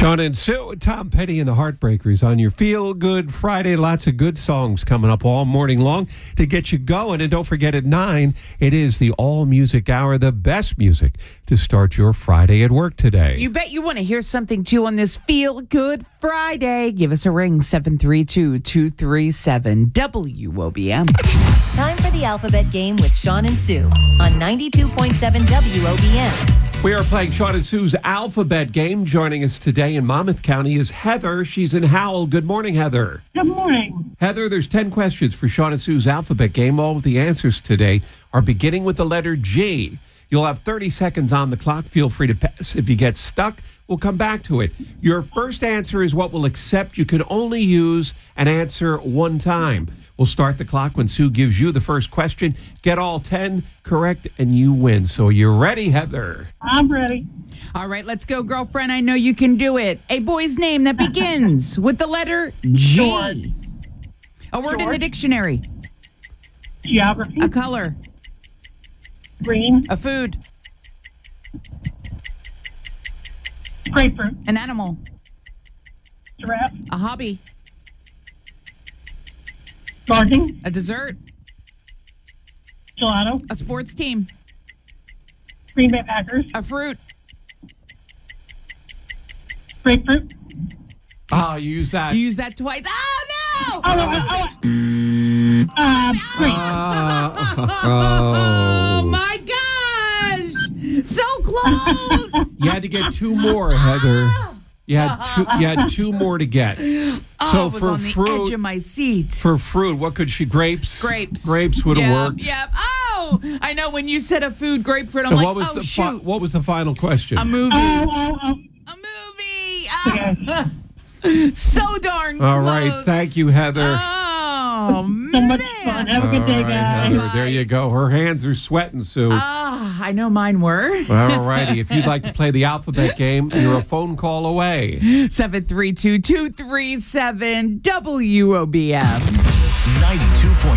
Sean and Sue, Tom Petty and the Heartbreakers on your Feel Good Friday. Lots of good songs coming up all morning long to get you going. And don't forget at 9, it is the All Music Hour, the best music to start your Friday at work today. You bet you want to hear something, too, on this Feel Good Friday. Give us a ring, 732-237-WOBM. Time for the alphabet game with Sean and Sue on 92.7 WOBM. We are playing Sean and Sue's alphabet game. Joining us today in Monmouth County is Heather. She's in Howell. Good morning, Heather. Good morning. Heather, there's 10 questions for Sean and Sue's alphabet game. All of the answers today are beginning with the letter G. You'll have 30 seconds on the clock. Feel free to pass. If you get stuck, we'll come back to it. Your first answer is what we'll accept. You can only use an answer one time. We'll start the clock when Sue gives you the first question. Get all 10 correct, and you win. So you're ready, Heather? I'm ready. All right, let's go, girlfriend. I know you can do it. A boy's name that begins with the letter G. George. A word in the George. dictionary. Geography. A color. Green. A food. Grapefruit. An animal. Giraffe. A hobby. Gardening. A dessert. Gelato. A sports team. Green Bay Packers. A fruit. Grapefruit. Ah, you use that. You use that twice. Oh, no! Green. Oh, my gosh! So close! You had to get 2 more, Heather. You had 2 more to get. I was for on the fruit, edge of my seat. for fruit, what could she? Grapes. Grapes. Grapes would have worked. Yep. Oh, I know when you said a food grapefruit, I'm And like, what was oh, the shoot. what was the final question? A movie. Oh. A movie. Yes. So darn close. All right, thank you, Heather. Oh, So much man. fun. Have a good day, All right, guys. Heather, there you go. Her hands are sweating, Sue. I know mine were. All righty. If you'd like to play the alphabet game, you're a phone call away. 732-237-WOBM. 92.